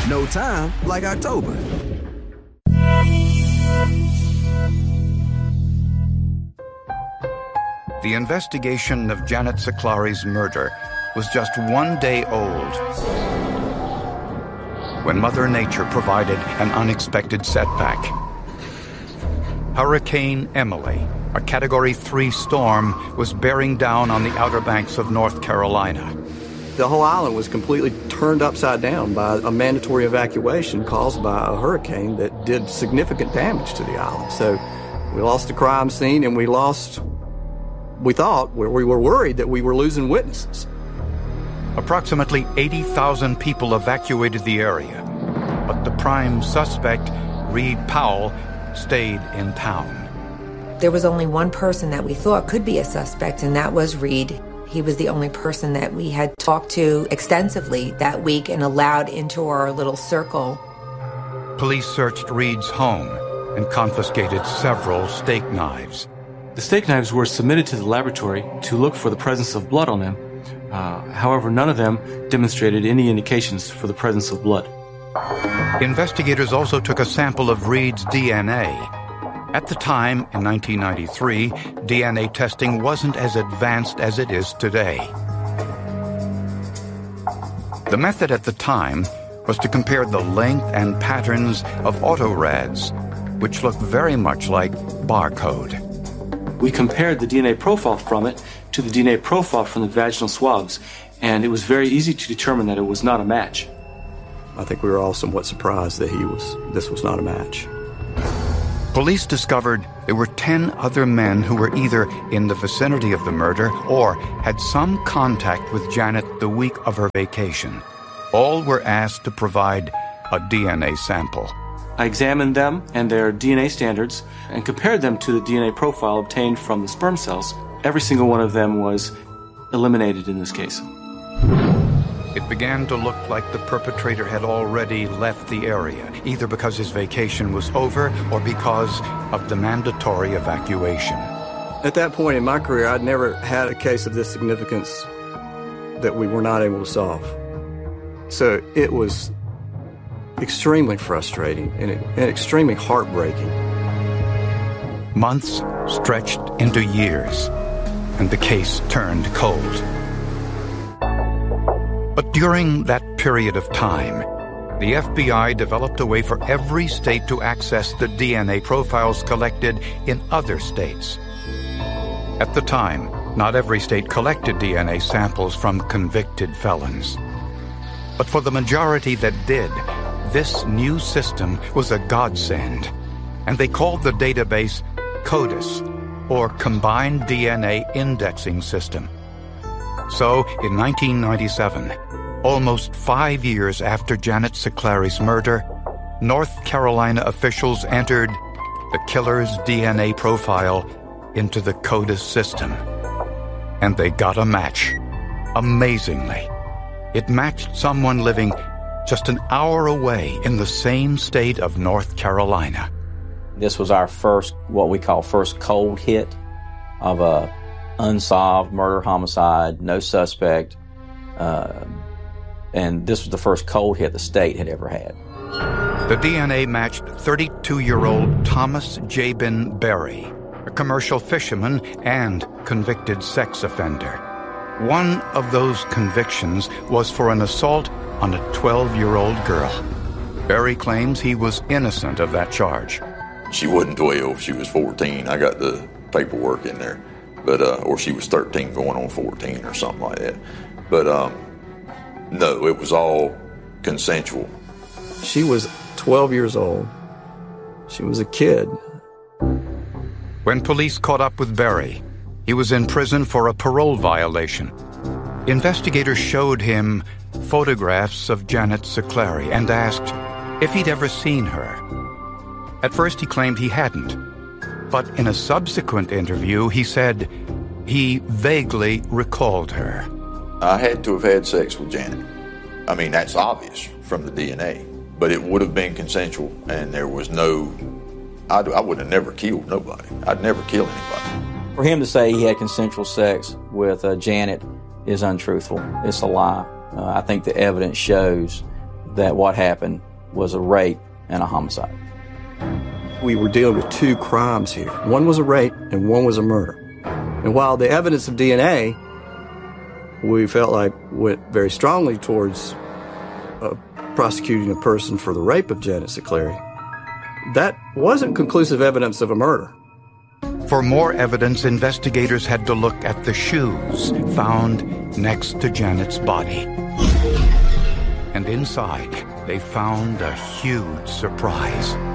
No time like October. The investigation of Janet Siclari's murder was just 1 day old when Mother Nature provided an unexpected setback. Hurricane Emily, a Category 3 storm, was bearing down on the Outer Banks of North Carolina. The whole island was completely turned upside down by a mandatory evacuation caused by a hurricane that did significant damage to the island. So we lost the crime scene, and we were worried that we were losing witnesses. Approximately 80,000 people evacuated the area, but the prime suspect, Reed Powell, stayed in town. There was only one person that we thought could be a suspect, and that was Reed. He was the only person that we had talked to extensively that week and allowed into our little circle. Police searched Reed's home and confiscated several steak knives. The steak knives were submitted to the laboratory to look for the presence of blood on them. However, none of them demonstrated any indications for the presence of blood. Investigators also took a sample of Reed's DNA. At the time, in 1993, DNA testing wasn't as advanced as it is today. The method at the time was to compare the length and patterns of autorads, which looked very much like barcode. We compared the DNA profile from it to the DNA profile from the vaginal swabs, and it was very easy to determine that it was not a match. I think we were all somewhat surprised that this was not a match. Police discovered there were 10 other men who were either in the vicinity of the murder or had some contact with Janet the week of her vacation. All were asked to provide a DNA sample. I examined them and their DNA standards and compared them to the DNA profile obtained from the sperm cells. Every single one of them was eliminated in this case. It began to look like the perpetrator had already left the area, either because his vacation was over or because of the mandatory evacuation. At that point in my career, I'd never had a case of this significance that we were not able to solve. So it was extremely frustrating and extremely heartbreaking. Months stretched into years, and the case turned cold. But during that period of time, the FBI developed a way for every state to access the DNA profiles collected in other states. At the time, not every state collected DNA samples from convicted felons. But for the majority that did, this new system was a godsend, and they called the database CODIS, or Combined DNA Indexing System. So, in 1997, almost 5 years after Janet Siclari's murder, North Carolina officials entered the killer's DNA profile into the CODIS system. And they got a match. Amazingly, it matched someone living just an hour away in the same state of North Carolina. This was our first, what we call first cold hit of a unsolved murder-homicide, no suspect, and this was the first cold hit the state had ever had. The DNA matched 32-year-old Thomas Jabin Berry, a commercial fisherman and convicted sex offender. One of those convictions was for an assault on a 12-year-old girl. Berry claims he was innocent of that charge. She wasn't 12, she was 14. I got the paperwork in there. But or she was 13 going on 14 or something like that. But no, it was all consensual. She was 12 years old. She was a kid. When police caught up with Berry, he was in prison for a parole violation. Investigators showed him photographs of Janet Siclari and asked if he'd ever seen her. At first he claimed he hadn't, but in a subsequent interview he said he vaguely recalled her. I had to have had sex with Janet. I mean, that's obvious from the DNA, but it would have been consensual, and there was no... I would have never killed nobody. I'd never kill anybody. For him to say he had consensual sex with Janet is untruthful. It's a lie. I think the evidence shows that what happened was a rape and a homicide. We were dealing with two crimes here. One was a rape and one was a murder. And while the evidence of DNA, we felt like went very strongly towards prosecuting a person for the rape of Janet Siclari, that wasn't conclusive evidence of a murder. For more evidence, investigators had to look at the shoes found next to Janet's body. And inside, they found a huge surprise.